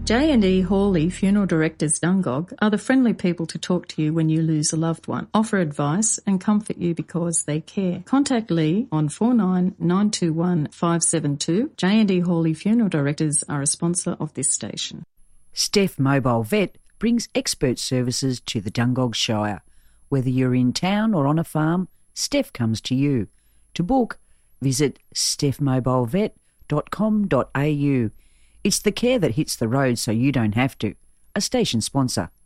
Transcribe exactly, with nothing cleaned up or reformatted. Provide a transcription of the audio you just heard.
J and E Hawley Funeral Directors Dungog are the friendly people to talk to you when you lose a loved one, offer advice and comfort you because they care. Contact Lee on four nine nine two one five seven two. J and E Hawley Funeral Directors are a sponsor of this station. Steph Mobile Vet brings expert services to the Dungog Shire. Whether you're in town or on a farm, Steph comes to you. To book, visit steph mobile vet dot com dot a u. It's the care that hits the road so you don't have to. A station sponsor.